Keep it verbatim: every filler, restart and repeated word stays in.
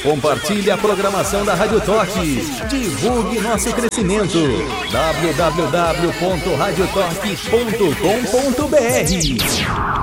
Compartilhe a programação da Rádio Torque. Divulgue nosso crescimento. w w w ponto rádio torque ponto com ponto b r